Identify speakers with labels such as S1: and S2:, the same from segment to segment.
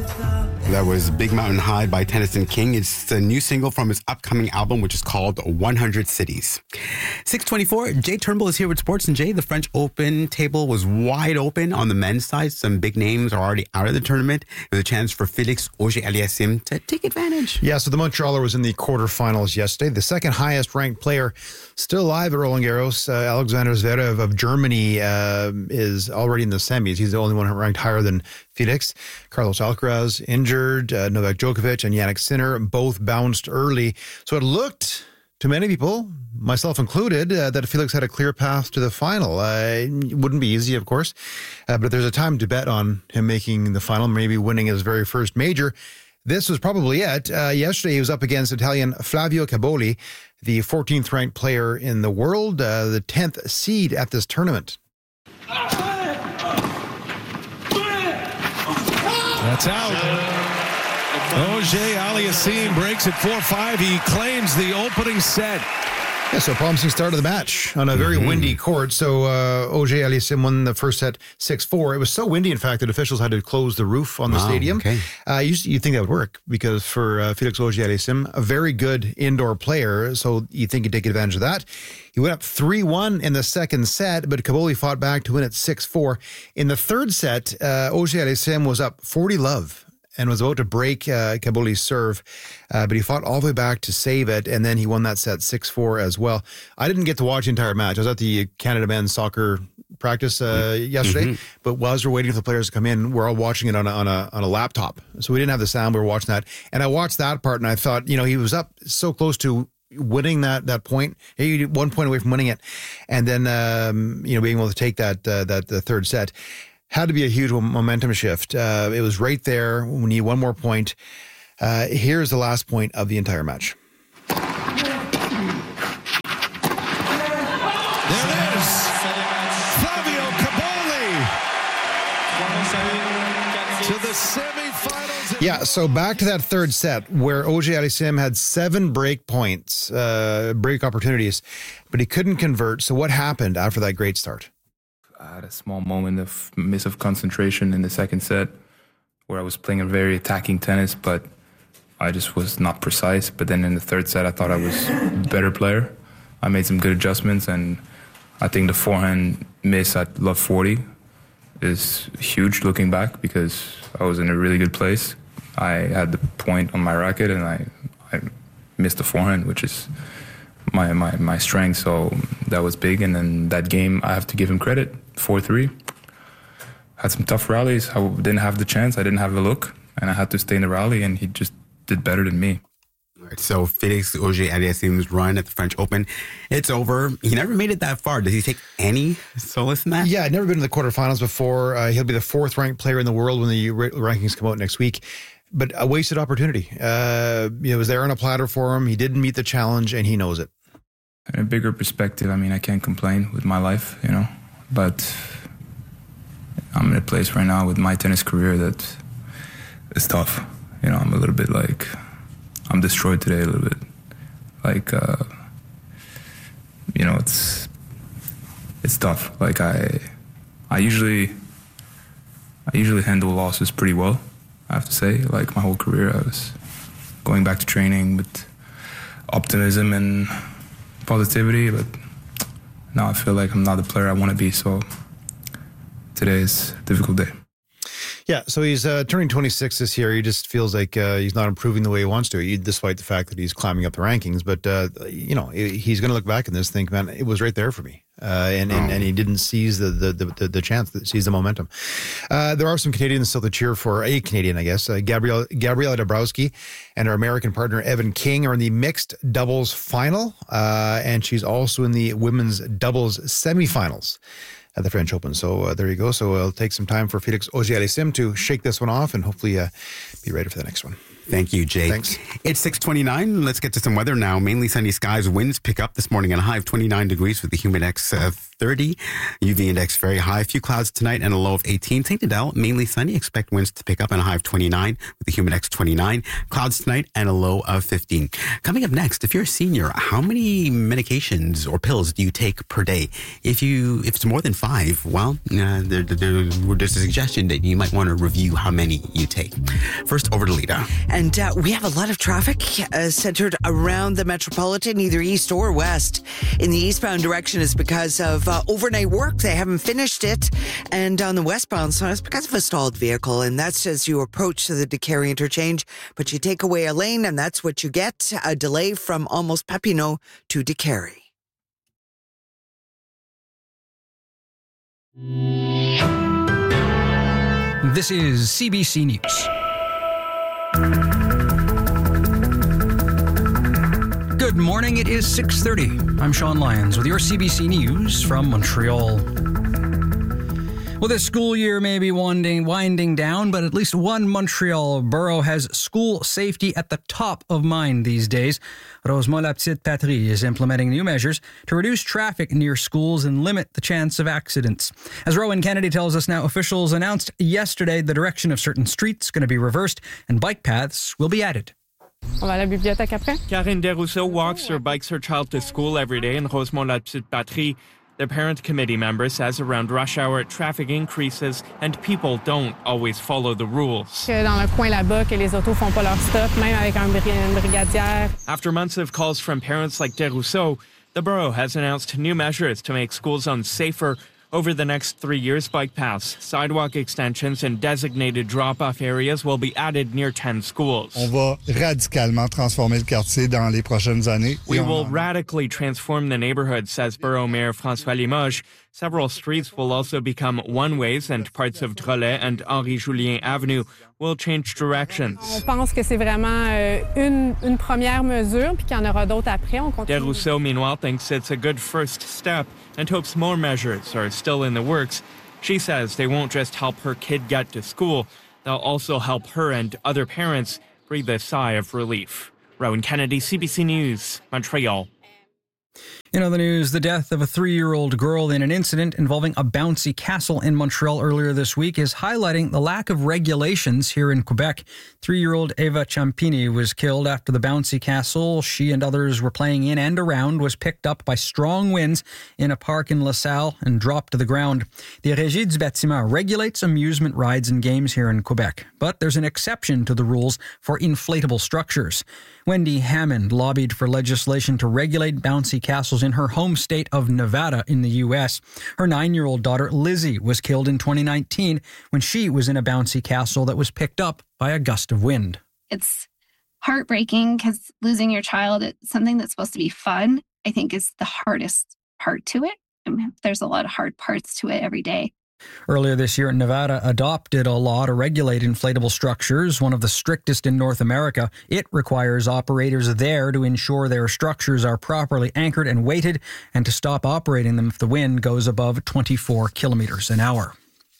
S1: That was Big Mountain High by Tennyson King. It's the new single from his upcoming album, which is called 100 Cities. 6:24, Jay Turnbull is here with Sports. And Jay, the French Open table was wide open on the men's side. Some big names are already out of the tournament. It was a chance for Felix Auger-Aliassime to take advantage.
S2: Yeah, so the Montrealer was in the quarterfinals yesterday. The second highest ranked player still alive at Roland Garros, Alexander Zverev of Germany, is already in the semis. He's the only one ranked higher than Felix. Carlos Alcaraz injured, Novak Djokovic and Jannik Sinner both bounced early. So it looked, to many people, myself included, that Felix had a clear path to the final. It wouldn't be easy, of course, but there's a time to bet on him making the final, maybe winning his very first major. This was probably it. Yesterday, he was up against Italian Flavio Caboli, the 14th ranked player in the world, the 10th seed at this tournament.
S3: That's out. Auger-Aliassime breaks it 4-5. He claims the opening set.
S2: Yeah, so a promising start of the match on a very windy court. So Auger-Aliassime won the first set 6-4. It was so windy, in fact, that officials had to close the roof on the stadium.
S1: Okay.
S2: You think that would work because for Felix Auger-Aliassime, a very good indoor player, so you think he'd take advantage of that. He went up 3-1 in the second set, but Caboli fought back to win it 6-4. In the third set, Auger-Aliassime was up 40-love and was about to break Caboli's serve, but he fought all the way back to save it, and then he won that set 6-4 as well. I didn't get to watch the entire match. I was at the Canada men's soccer practice yesterday, but while we were waiting for the players to come in, we're all watching it on a laptop. So we didn't have the sound. We were watching that, and I watched that part, and I thought, he was up so close to winning that point. He 1 point away from winning it, and then being able to take the third set. Had to be a huge momentum shift. It was right there. We need one more point. Here's the last point of the entire match.
S3: There it is. Flavio Caboli to the semifinals.
S2: Yeah, so back to that third set where Auger-Aliassime had 7 break points, break opportunities, but he couldn't convert. So what happened after that great start?
S4: I had a small moment of miss of concentration in the second set where I was playing a very attacking tennis, but I just was not precise. But then in the third set, I thought I was a better player. I made some good adjustments, and I think the forehand miss at love 40 is huge looking back because I was in a really good place. I had the point on my racket, and I missed the forehand, which is my strength, so that was big. And then that game, I have to give him credit, 4-3. Had some tough rallies. I didn't have the chance. I didn't have the look, and I had to stay in the rally, and he just did better than me.
S1: All right, so Felix Auger-Aliassime's run at the French Open, it's over. He never made it that far. Does he take any solace in that?
S2: Yeah, I'd never been to the quarterfinals before. He'll be the 4th ranked player in the world when the rankings come out next week. But a wasted opportunity. It was there on a platter for him. He didn't meet the challenge, and he knows it.
S4: In a bigger perspective, I can't complain with my life, but I'm in a place right now with my tennis career that is tough. I'm a little bit like, I'm destroyed today a little bit. Like, it's tough. Like I usually handle losses pretty well, I have to say. Like my whole career, I was going back to training with optimism and positivity, but now I feel like I'm not the player I want to be, so today is a difficult day.
S2: Yeah, so he's turning 26 this year. He just feels like he's not improving the way he wants to, despite the fact that he's climbing up the rankings. But, he's going to look back at this and think, man, it was right there for me. And he didn't seize the chance, seize the momentum. There are some Canadians still to cheer for. A Canadian, I guess. Gabriela Dabrowski and her American partner, Evan King, are in the mixed doubles final. And she's also in the women's doubles semifinals at the French Open. So there you go. So it'll take some time for Felix Auger-Aliassime to shake this one off and hopefully be ready for the next one.
S1: Thank you, Jay.
S2: Thanks.
S1: It's 6:29. Let's get to some weather now. Mainly sunny skies. Winds pick up this morning and a high of 29 degrees with the humid index of 30. UV index very high. A few clouds tonight and a low of 18. St. Adele, mainly sunny. Expect winds to pick up and a high of 29 with the humid index 29. Clouds tonight and a low of 15. Coming up next, if you're a senior, how many medications or pills do you take per day? If it's more than 5, well, there's a suggestion that you might want to review how many you take. First, over to Lita.
S5: And we have a lot of traffic centered around the metropolitan, either east or west. In the eastbound direction, it's because of overnight work. They haven't finished it. And on the westbound side, it's because of a stalled vehicle. And that's as you approach the Décarie interchange. But you take away a lane, and that's what you get. A delay from almost Papineau to Décarie.
S6: This is CBC News. Good morning. It is 6:30. I'm Sean Lyons with your CBC News from Montreal. Well, this school year may be winding down, but at least one Montreal borough has school safety at the top of mind these days. Rosemont-la-Petite-Patrie is implementing new measures to reduce traffic near schools and limit the chance of accidents. As Rowan Kennedy tells us now, officials announced yesterday the direction of certain streets is going to be reversed and bike paths will be added.
S7: On va à la bibliothèque après.
S8: Karine Desrousseaux walks or bikes her child to school every day in Rosemont-la-Petite-Patrie. The parent committee member says around rush hour, traffic increases and people don't always follow the rules.
S7: Dans le coin là-bas, que les autos font pas leur stop, même avec une brigadière.
S8: After months of calls from parents like Desrousseaux, the borough has announced new measures to make school zones safer. Over the next 3 years, bike paths, sidewalk extensions, and designated drop-off areas will be added near 10 schools.
S9: On va radicalement transformer le quartier dans les prochaines années.
S8: We will radically transform the neighborhood, says Borough Mayor François Limoges. Several streets will also become one-ways, and parts of Drolet and Henri-Julien Avenue will change directions.
S7: On pense que c'est vraiment une première mesure, puis qu'il y en aura d'autres après. On continue.
S8: Desrousseaux, meanwhile, thinks it's a good first step and hopes more measures are still in the works. She says they won't just help her kid get to school, they'll also help her and other parents breathe a sigh of relief. Rowan Kennedy, CBC News, Montreal.
S6: In other news, the death of a 3-year-old girl in an incident involving a bouncy castle in Montreal earlier this week is highlighting the lack of regulations here in Quebec. 3-year-old Eva Ciampini was killed after the bouncy castle she and others were playing in and around was picked up by strong winds in a park in LaSalle and dropped to the ground. The Régie du Bâtiment regulates amusement rides and games here in Quebec, but there's an exception to the rules for inflatable structures. Wendy Hammond lobbied for legislation to regulate bouncy castles in her home state of Nevada in the U.S. Her 9-year-old daughter, Lizzie, was killed in 2019 when she was in a bouncy castle that was picked up by a gust of wind.
S10: It's heartbreaking because losing your child at something that's supposed to be fun, I think, is the hardest part to it. I mean, there's a lot of hard parts to it every day.
S6: Earlier this year, Nevada adopted a law to regulate inflatable structures, one of the strictest in North America. It requires operators there to ensure their structures are properly anchored and weighted and to stop operating them if the wind goes above 24 kilometers an hour.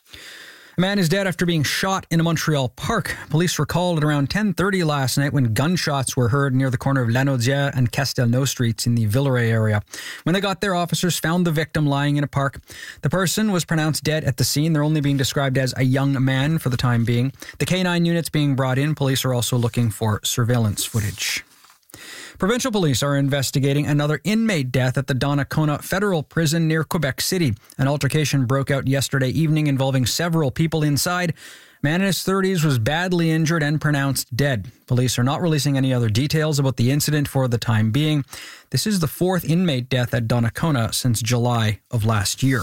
S6: A man is dead after being shot in a Montreal park. Police were called at around 10:30 last night when gunshots were heard near the corner of Lanaudière and Castelnau streets in the Villeray area. When they got there, officers found the victim lying in a park. The person was pronounced dead at the scene. They're only being described as a young man for the time being. The K9 units being brought in. Police are also looking for surveillance footage. Provincial police are investigating another inmate death at the Donnacona Federal Prison near Quebec City. An altercation broke out yesterday evening involving several people inside. A man in his 30s was badly injured and pronounced dead. Police are not releasing any other details about the incident for the time being. This is the 4th inmate death at Donnacona since July of last year.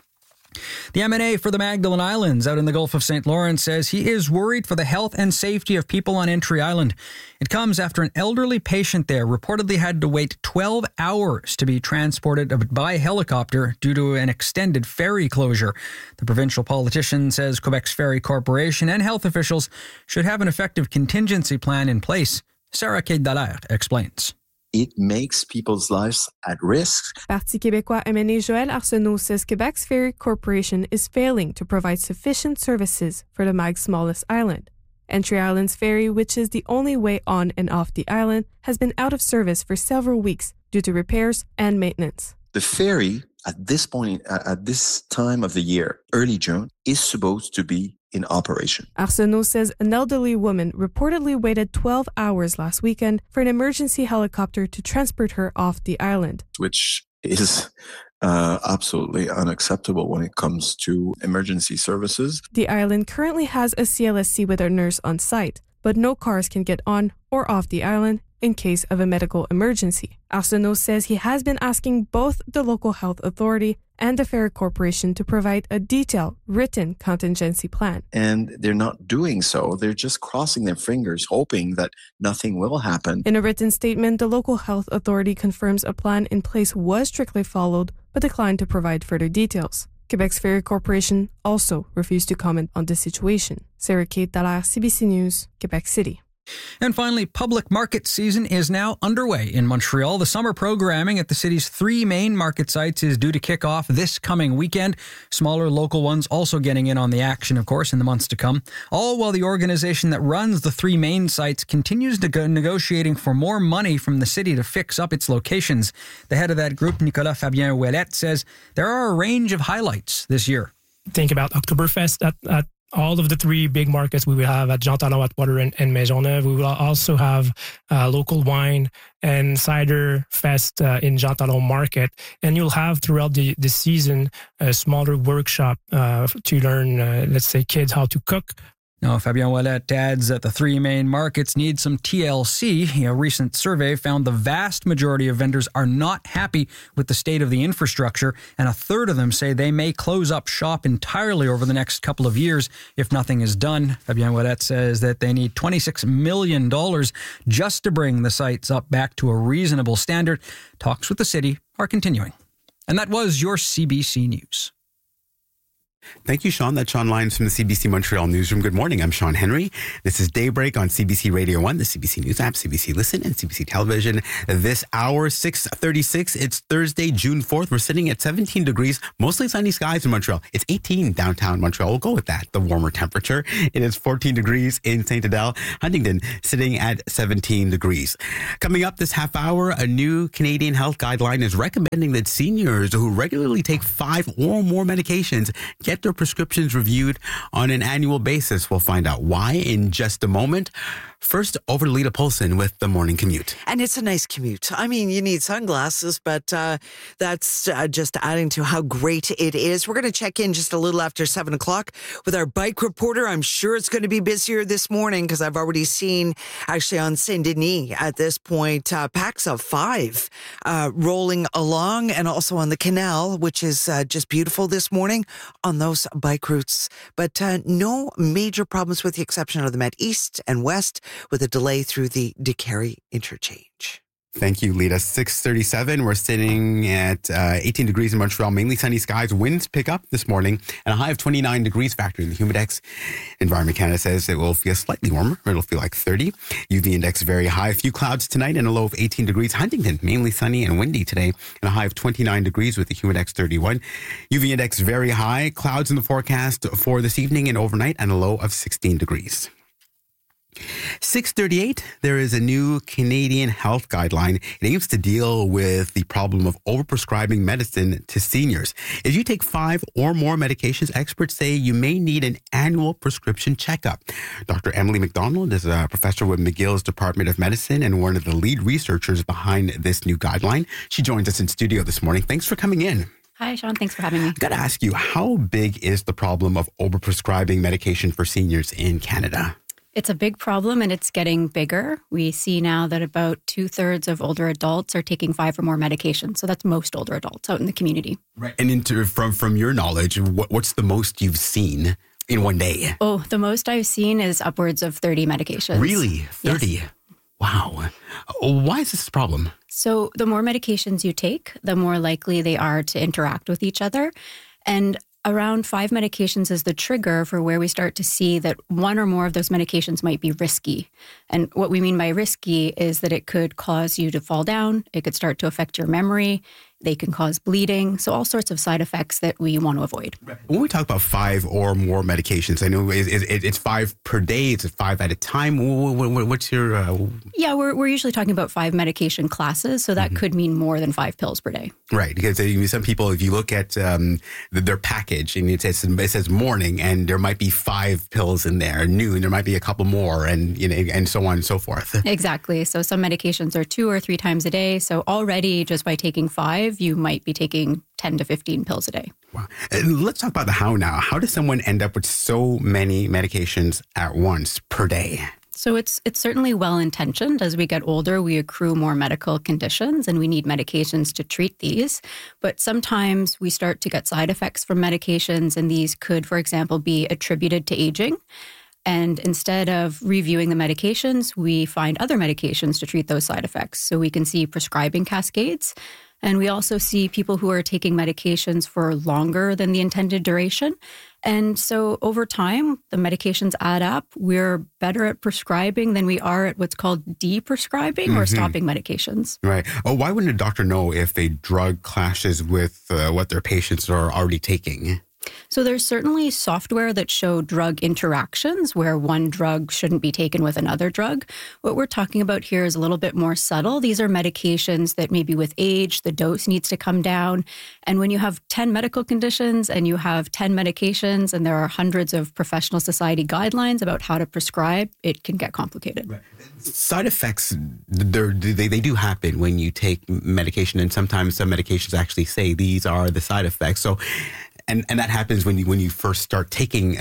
S6: The MNA for the Magdalen Islands out in the Gulf of St. Lawrence says he is worried for the health and safety of people on Entry Island. It comes after an elderly patient there reportedly had to wait 12 hours to be transported by helicopter due to an extended ferry closure. The provincial politician says Quebec's Ferry Corporation and health officials should have an effective contingency plan in place. Sarah Kate-Dallaire explains.
S11: It makes people's lives at risk.
S12: Parti québécois MNA Joël Arsenault says Quebec's Ferry Corporation is failing to provide sufficient services for the MAG's smallest island. Entry Island's ferry, which is the only way on and off the island, has been out of service for several weeks due to repairs and maintenance.
S11: The ferry at this point, at this time of the year, early June, is supposed to be in operation.
S12: Arsenault says an elderly woman reportedly waited 12 hours last weekend for an emergency helicopter to transport her off the island.
S11: Which is absolutely unacceptable when it comes to emergency services.
S12: The island currently has a CLSC with a nurse on site, but no cars can get on or off the island in case of a medical emergency. Arsenault says he has been asking both the local health authority and the ferry corporation to provide a detailed written contingency plan.
S11: And they're not doing so. They're just crossing their fingers, hoping that nothing will happen.
S12: In a written statement, the local health authority confirms a plan in place was strictly followed, but declined to provide further details. Quebec's Ferry Corporation also refused to comment on the situation. Sarah Kate Dallaire, CBC News, Quebec City.
S6: And finally, public market season is now underway in Montreal. The summer programming at the city's 3 main market sites is due to kick off this coming weekend. Smaller local ones also getting in on the action, of course, in the months to come. All while the organization that runs the 3 main sites continues to negotiating for more money from the city to fix up its locations. The head of that group, Nicolas Fabien Ouellette, says there are a range of highlights this year.
S13: Think about Oktoberfest at all of the 3 big markets we will have at Jean Talon, Atwater, and Maisonneuve. We will also have local wine and cider fest in Jean Talon Market. And you'll have throughout the season a smaller workshop to learn, let's say, kids how to cook.
S6: Now, Fabien Ouellette adds that the 3 main markets need some TLC. A recent survey found the vast majority of vendors are not happy with the state of the infrastructure, and a third of them say they may close up shop entirely over the next couple of years if nothing is done. Fabien Ouellette says that they need $26 million just to bring the sites up back to a reasonable standard. Talks with the city are continuing. And that was your CBC News.
S1: Thank you, Sean. That's Sean Lyons from the CBC Montreal Newsroom. Good morning. I'm Sean Henry. This is Daybreak on CBC Radio 1, the CBC News app, CBC Listen, and CBC Television. This hour, 6:36. It's Thursday, June 4th. We're sitting at 17 degrees, mostly sunny skies in Montreal. It's 18 downtown Montreal. We'll go with that, the warmer temperature. It is 14 degrees in St. Adele. Huntington sitting at 17 degrees. Coming up this half hour, a new Canadian health guideline is recommending that seniors who regularly take 5 or more medications get their prescriptions reviewed on an annual basis. We'll find out why in just a moment. First, over to Lita Polson with the morning commute.
S5: And it's a nice commute. I mean, you need sunglasses, but that's just adding to how great it is. We're going to check in just a little after 7 o'clock with our bike reporter. I'm sure it's going to be busier this morning because I've already seen, actually on Saint-Denis at this point, packs of 5 rolling along, and also on the canal, which is just beautiful this morning on those bike routes. But no major problems with the exception of the Met East and West, with a delay through the DeCarry interchange.
S1: Thank you, Lita. 6:37. We're sitting at 18 degrees in Montreal, mainly sunny skies. Winds pick up this morning, and a high of 29 degrees factoring the Humidex. Environment Canada says it will feel slightly warmer. It'll feel like 30. UV index very high. A few clouds tonight and a low of 18 degrees. Huntington, mainly sunny and windy today, and a high of 29 degrees with the Humidex 31. UV index very high. Clouds in the forecast for this evening and overnight, and a low of 16 degrees. 6:38, there is a new Canadian health guideline. It aims to deal with the problem of overprescribing medicine to seniors. If you take 5 or more medications, experts say you may need an annual prescription checkup. Dr. Emily McDonald is a professor with McGill's Department of Medicine and one of the lead researchers behind this new guideline. She joins us in studio this morning. Thanks for coming in.
S14: Hi, Sean. Thanks for having me.
S1: Got to ask you, how big is the problem of overprescribing medication for seniors in Canada?
S14: It's a big problem and it's getting bigger. We see now that about 2/3 of older adults are taking 5 or more medications. So that's most older adults out in the community.
S1: Right. And from your knowledge, what's the most you've seen in one day?
S14: Oh, the most I've seen is upwards of 30 medications.
S1: Really? 30?
S14: Yes.
S1: Wow. Why is this a problem?
S14: So the more medications you take, the more likely they are to interact with each other. And around 5 medications is the trigger for where we start to see that 1 or more of those medications might be risky. And what we mean by risky is that it could cause you to fall down. It could start to affect your memory. They can cause bleeding. So all sorts of side effects that we want to avoid.
S1: When we talk about 5 or more medications, I know it's 5 per day. It's 5 at a time. What's your...
S14: Yeah, we're usually talking about 5 medication classes. So that could mean more than 5 pills per day.
S1: Right. Because some people, if you look at their package and it says morning and there might be 5 pills in there, noon, there might be a couple more and so on and so forth.
S14: Exactly. So some medications are 2 or 3 times a day. So already just by taking 5, you might be taking 10 to 15 pills a day.
S1: Wow. And let's talk about the how now. How does someone end up with so many medications at once per day?
S14: So it's certainly well-intentioned. As we get older, we accrue more medical conditions and we need medications to treat these. But sometimes we start to get side effects from medications, and these could, for example, be attributed to aging. And instead of reviewing the medications, we find other medications to treat those side effects. So we can see prescribing cascades. And we also see people who are taking medications for longer than the intended duration. And so over time, the medications add up. We're better at prescribing than we are at what's called de-prescribing or stopping medications.
S1: Right. Oh, why wouldn't a doctor know if a drug clashes with what their patients are already taking?
S14: So there's certainly software that show drug interactions where one drug shouldn't be taken with another drug. What we're talking about here is a little bit more subtle. These are medications that maybe with age, the dose needs to come down. And when you have 10 medical conditions and you have 10 medications and there are hundreds of professional society guidelines about how to prescribe, it can get complicated.
S1: Right. Side effects, they do happen when you take medication, and sometimes some medications actually say these are the side effects. So And that happens when you first start taking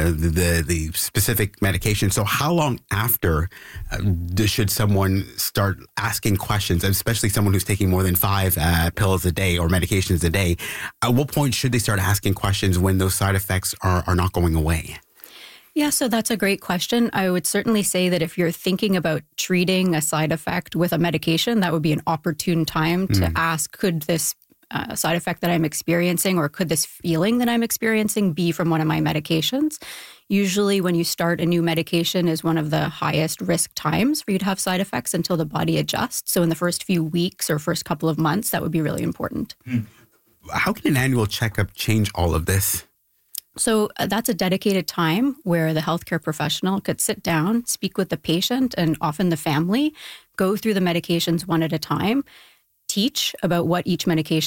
S1: the specific medication. So how long after should someone start asking questions, especially someone who's taking more than 5 pills a day or medications a day? At what point should they start asking questions when those side effects are not going away?
S14: Yeah, so that's a great question. I would certainly say that if you're thinking about treating a side effect with a medication, that would be an opportune time to ask, could this side effect that I'm experiencing, or could this feeling that I'm experiencing be from one of my medications? Usually when you start a new medication is one of the highest risk times for you to have side effects until the body adjusts. So in the first few weeks or first couple of months, that would be really important.
S1: How can an annual checkup change all of this?
S14: So that's a dedicated time where the healthcare professional could sit down, speak with the patient and often the family, go through the medications one at a time, teach about what each medication